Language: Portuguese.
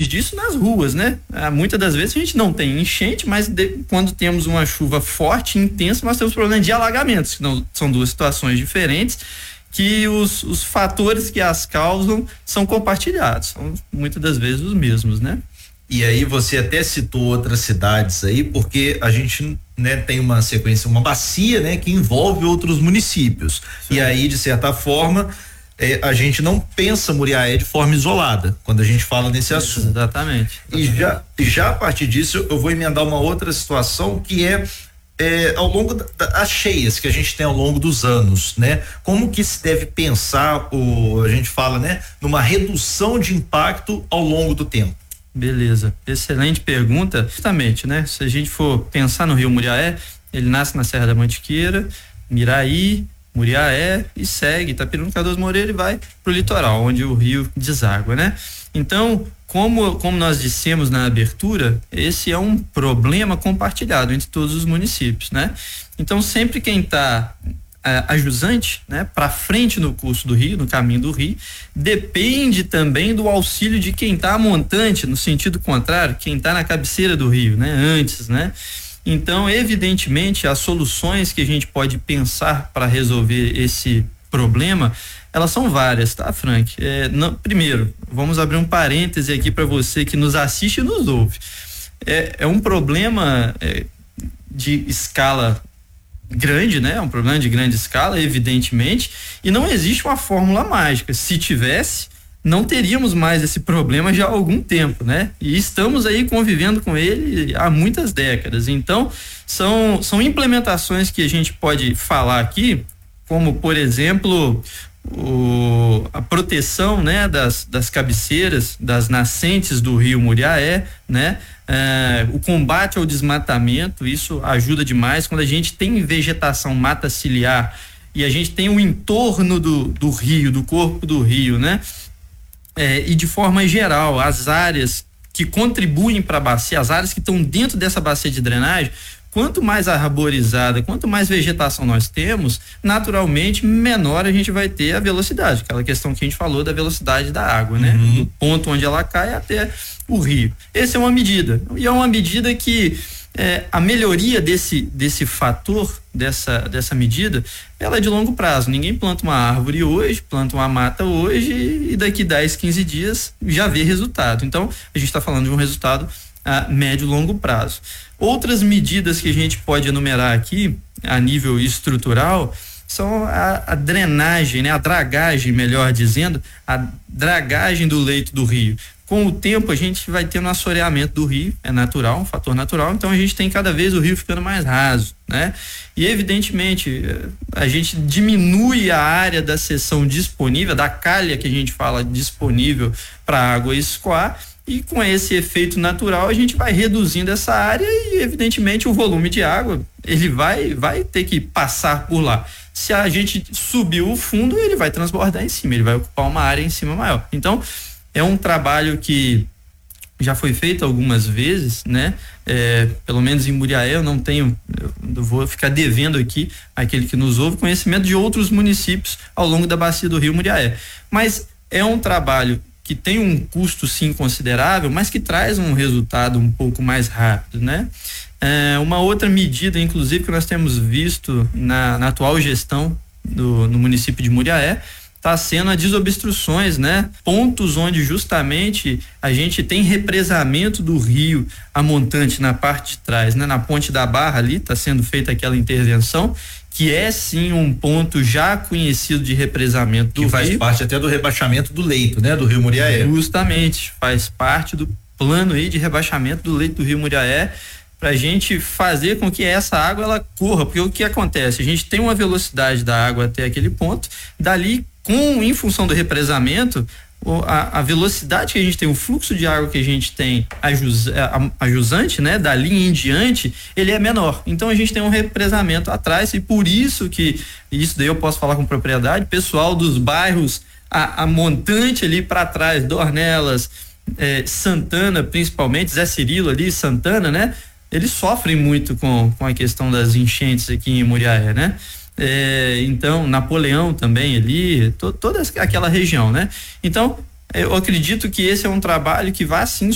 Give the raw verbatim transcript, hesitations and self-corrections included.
disso nas ruas, né? Ah, muitas das vezes a gente não tem enchente, mas de, quando temos uma chuva forte e intensa, nós temos problema de alagamentos, que não, são duas situações diferentes, que os, os fatores que as causam são compartilhados, são muitas das vezes os mesmos, né? E aí você até citou outras cidades aí, porque a gente, né, tem uma sequência, uma bacia, né, que envolve outros municípios. Sim. E aí, de certa forma, é, a gente não pensa Muriaé de forma isolada quando a gente fala nesse assunto. Exatamente. E já, já a partir disso eu vou emendar uma outra situação que é, é ao longo das da, cheias que a gente tem ao longo dos anos, né? Como que se deve pensar, o, a gente fala, né, numa redução de impacto ao longo do tempo? Beleza, excelente pergunta. Justamente, né? Se a gente for pensar no Rio Muriaé, ele nasce na Serra da Mantiqueira, Miraí, Muriaé e segue Itapiruna, Cardoso Moreira e vai pro litoral, onde o rio deságua, né? Então, como, como nós dissemos na abertura, esse é um problema compartilhado entre todos os municípios, né? Então, sempre quem está a jusante, né, para frente no curso do rio, no caminho do rio, depende também do auxílio de quem está a montante, no sentido contrário, quem está na cabeceira do rio, né, antes, né? Então, evidentemente, as soluções que a gente pode pensar para resolver esse problema, elas são várias, tá, Frank? É, não, primeiro, vamos abrir um parêntese aqui para você que nos assiste e nos ouve. É, é um problema é, de escala grande, né? É um problema de grande escala, evidentemente, e não existe uma fórmula mágica. Se tivesse, não teríamos mais esse problema já há algum tempo, né? E estamos aí convivendo com ele há muitas décadas. Então, são, são implementações que a gente pode falar aqui, como, por exemplo, o, a proteção, né, das, das cabeceiras, das nascentes do rio Muriaé, né? É, o combate ao desmatamento, isso ajuda demais quando a gente tem vegetação mata ciliar e a gente tem o entorno do, do rio, do corpo do rio, né? É, e de forma geral, as áreas que contribuem para a bacia, as áreas que estão dentro dessa bacia de drenagem, quanto mais arborizada, quanto mais vegetação nós temos, naturalmente menor a gente vai ter a velocidade, aquela questão que a gente falou da velocidade da água, né? Uhum. Do ponto onde ela cai até o rio. Essa é uma medida, e é uma medida que é, a melhoria desse, desse fator, dessa, dessa medida, ela é de longo prazo. Ninguém planta uma árvore hoje, planta uma mata hoje e daqui dez, quinze dias já vê resultado. Então, a gente está falando de um resultado a médio e longo prazo. Outras medidas que a gente pode enumerar aqui, a nível estrutural, são a, a drenagem, né? A dragagem, melhor dizendo, a dragagem do leito do rio. Com o tempo a gente vai tendo um assoreamento do rio, é natural, um fator natural, então a gente tem cada vez o rio ficando mais raso, né? E evidentemente a gente diminui a área da seção disponível, da calha que a gente fala disponível para a água escoar, e com esse efeito natural a gente vai reduzindo essa área e evidentemente o volume de água ele vai, vai ter que passar por lá. Se a gente subir o fundo, ele vai transbordar em cima, ele vai ocupar uma área em cima maior. Então é um trabalho que já foi feito algumas vezes, né? É, pelo menos em Muriaé eu não tenho, eu vou ficar devendo aqui aquele que nos ouve conhecimento de outros municípios ao longo da bacia do rio Muriaé. Mas é um trabalho que tem um custo sim considerável, mas que traz um resultado um pouco mais rápido, né? É, uma outra medida, inclusive, que nós temos visto na, na atual gestão do, no município de Muriaé, está sendo a desobstruções, né? Pontos onde justamente a gente tem represamento do rio a montante na parte de trás, né? Na Ponte da Barra ali está sendo feita aquela intervenção, que é sim um ponto já conhecido de represamento do rio. Que faz parte até do rebaixamento do leito, né? Do rio Muriaé. Justamente, faz parte do plano aí de rebaixamento do leito do rio Muriaé, para a gente fazer com que essa água ela corra, porque o que acontece? A gente tem uma velocidade da água até aquele ponto, dali com, em função do represamento, a, a velocidade que a gente tem, o fluxo de água que a gente tem a, jus, a, a jusante, né, dali em diante, ele é menor. Então a gente tem um represamento atrás e por isso que, isso daí eu posso falar com propriedade, pessoal dos bairros, a, a montante ali para trás, Dornelas, eh, Santana principalmente, Zé Cirilo ali, Santana, né? Eles sofrem muito com, com a questão das enchentes aqui em Muriaé, né? É, então, Napoleão também ali, to, toda aquela região, né? Então, eu acredito que esse é um trabalho que vai sim